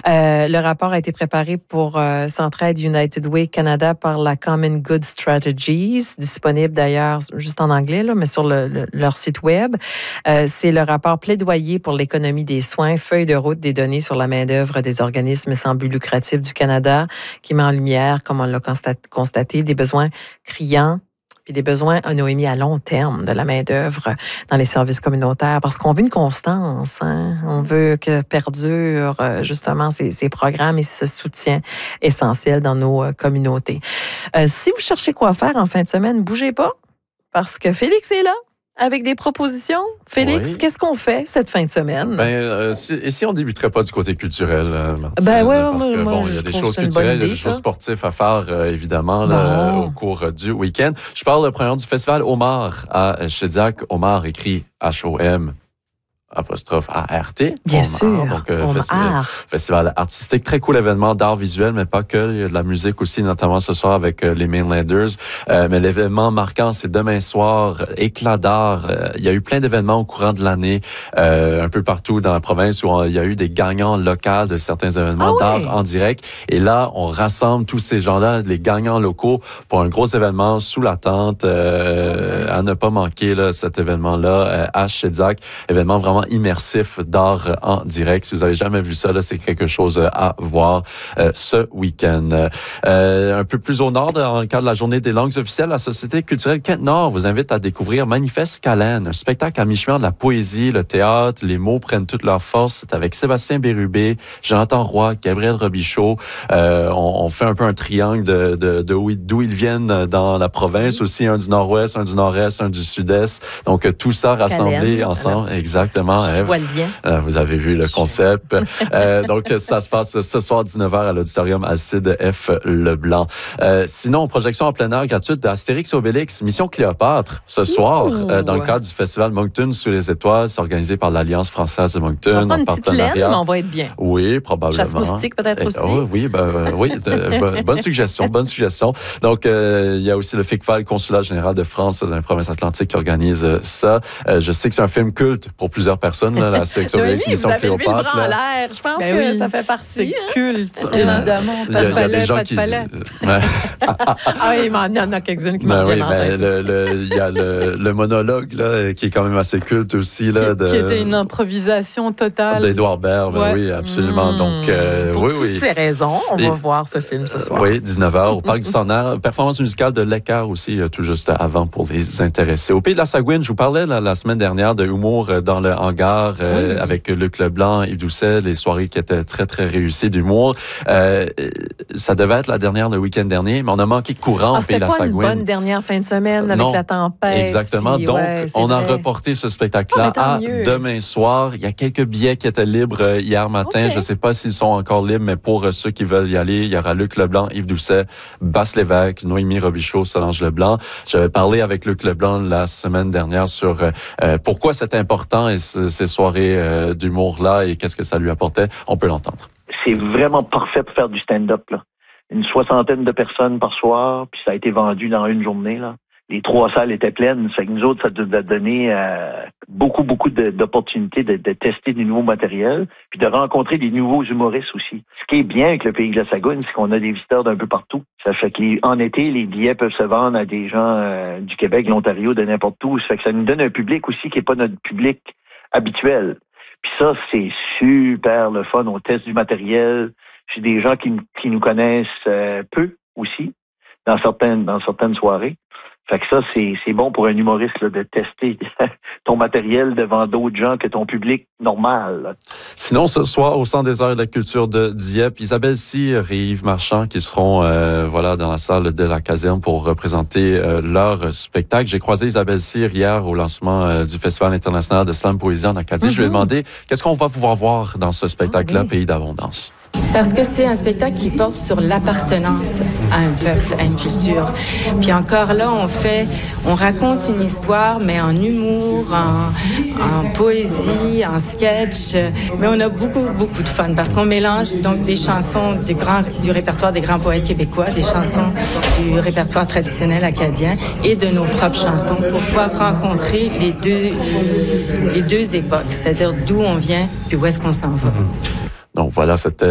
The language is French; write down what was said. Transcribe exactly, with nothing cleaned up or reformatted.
Euh, le rapport a été préparé pour euh, Centraide United Way Canada par la Common Good Strategies, disponible d'ailleurs juste en anglais, là, mais sur le, le, leur site web. Euh, c'est le rapport plaidoyer pour l'économie des soins, feuille de route des données sur la main-d'œuvre des organismes sans but lucratif du Canada, qui met en lumière, comme on l'a constaté, des besoins criants puis des besoins, Noémie, à long terme de la main-d'œuvre dans les services communautaires, parce qu'on veut une constance, hein? On veut que perdurent justement ces, ces programmes et ce soutien essentiel dans nos communautés. Euh, si vous cherchez quoi faire en fin de semaine, bougez pas, parce que Félix est là avec des propositions. Félix, oui. Qu'est-ce qu'on fait cette fin de semaine? Ben, euh, si, et si on ne débuterait pas du côté culturel, euh, Martine? Ben oui, parce que, moi, bon, moi, il y a des trouve choses c'est une culturelles, bonne idée, il y a des choses ça. sportives à faire, euh, évidemment, là, bon. au cours du week-end. Je parle, premièrement, du festival Homard à Shediac. Homard écrit H O M apostrophe A R T. Bien Homard, sûr. Donc, euh, festival, festival artistique, très cool événement d'art visuel, mais pas que. Il y a de la musique aussi, notamment ce soir avec euh, les Mainlanders. Euh, mais l'événement marquant, c'est demain soir, éclat d'art. Euh, il y a eu plein d'événements au courant de l'année, euh, un peu partout dans la province où on, il y a eu des gagnants locaux de certains événements ah d'art oui. en direct. Et là, on rassemble tous ces gens-là, les gagnants locaux, pour un gros événement sous la tente, euh, à ne pas manquer là, cet événement-là euh, à Shediac. Événement vraiment immersif d'art en direct. Si vous avez jamais vu ça, là, c'est quelque chose à voir euh, ce week-end. Euh, un peu plus au nord, dans le cadre de la Journée des langues officielles, la Société culturelle Kent-Nord vous invite à découvrir Manifeste Calène, un spectacle à mi-chemin de la poésie, le théâtre, les mots prennent toute leur force. C'est avec Sébastien Bérubé, Jonathan Roy, Gabriel Robichaud. Euh, on, on fait un peu un triangle de, de, de où, d'où ils viennent dans la province, aussi un du nord-ouest, un du nord-est, un du sud-est. Donc, tout ça rassemblé Calène, ensemble. Alors, exactement. Je vois le lien. Euh, vous avez vu le concept. euh, donc, ça se passe ce soir dix-neuf heures à l'auditorium Alcide F. Leblanc. Euh, sinon, projection en plein air gratuite d'Astérix et Obélix, Mission Cléopâtre, ce soir, Ouh, euh, dans ouais. le cadre du festival Moncton sous les étoiles. C'est organisé par l'Alliance française de Moncton. On va prendre en une petite laine, mais on va être bien. Oui, probablement. Chasse moustique peut-être aussi. Oh, oui, ben, euh, oui de, bonne suggestion, bonne suggestion. Donc, euh, il y a aussi le FICFAL, Consulat général de France dans la province atlantique, qui organise euh, ça. Euh, je sais que c'est un film culte pour plusieurs personnes, là, la Astérix et Obélix, Mission vous avez Cléopâtre. Vu le bras en l'air. Je pense ben que oui, ça fait partie. C'est hein? culte, euh, évidemment. Pas de palais, pas de qui, palais. Euh, ah oui, il y en a quelques-unes qui ben m'en oui, viennent en ben, tête. le, le, il y a le, le monologue là, qui est quand même assez culte aussi. Là, qui, de, qui était une improvisation totale. D'Édouard Baird, ben ouais. oui, absolument. Mmh. Donc, euh, Pour oui, toutes oui. ces raisons, on Et, va voir ce film ce soir. Oui, dix-neuf heures au Parc du Centenaire. Performance musicale de Leclerc aussi, tout juste avant pour les intéressés. Au Pays de la Sagouine, je vous parlais la, la semaine dernière de humour dans le hangar euh, oui. avec Luc Leblanc, Yves Doucet, les soirées qui étaient très, très réussies d'humour. Euh, ça devait être la dernière le week-end dernier, mais on a manqué de courant ah, au Pays de la Sagouine. C'était pas une bonne dernière fin de semaine avec non, la tempête. Exactement. Puis, Donc, ouais, on vrai. a reporté ce spectacle-là oh, à mieux. demain soir. Il y a quelques billets qui étaient libres hier matin. Okay. Je ne sais pas s'ils sont encore libres, mais pour ceux qui veulent y aller, il y aura Luc Leblanc, Yves Doucet, Basse Lévesque, Noémie Robichaud, Solange Leblanc. J'avais parlé avec Luc Leblanc la semaine dernière sur euh, pourquoi c'est important et ces soirées euh, d'humour-là et qu'est-ce que ça lui apportait. On peut l'entendre. C'est vraiment parfait pour faire du stand-up, là. Une soixantaine de personnes par soir, puis ça a été vendu dans une journée, là. Les trois salles étaient pleines. Ça fait que nous autres, ça nous a donné euh, beaucoup, beaucoup de, d'opportunités de, de tester du nouveau matériel, puis de rencontrer des nouveaux humoristes aussi. Ce qui est bien avec le Pays de la Sagouine, c'est qu'on a des visiteurs d'un peu partout. Ça fait qu'en été, les billets peuvent se vendre à des gens euh, du Québec, de l'Ontario, de n'importe où. Ça fait que ça nous donne un public aussi qui n'est pas notre public habituel. Puis ça, c'est super le fun. On teste du matériel. J'ai des gens qui, qui nous connaissent euh, peu aussi, dans certaines, dans certaines soirées. Fait que ça, c'est, c'est bon pour un humoriste là, de tester ton matériel devant d'autres gens que ton public normal. Là. Sinon, ce soir, au Centre des arts et de la culture de Dieppe, Isabelle Cyr et Yves Marchand qui seront euh, voilà, dans la salle de la caserne pour représenter euh, leur spectacle. J'ai croisé Isabelle Cyr hier au lancement euh, du Festival international de slam poésie en Acadie. Mm-hmm. Je lui ai demandé qu'est-ce qu'on va pouvoir voir dans ce spectacle-là, ah, oui. Pays d'abondance. Parce que c'est un spectacle qui porte sur l'appartenance à un peuple, à une culture. Puis encore là, on fait, on raconte une histoire, mais en humour, en, en poésie, en sketch. Mais on a beaucoup, beaucoup de fun parce qu'on mélange donc des chansons du grand, du répertoire des grands poètes québécois, des chansons du répertoire traditionnel acadien et de nos propres chansons pour pouvoir rencontrer les deux, les deux époques, c'est-à-dire d'où on vient et où est-ce qu'on s'en va. Donc voilà, c'était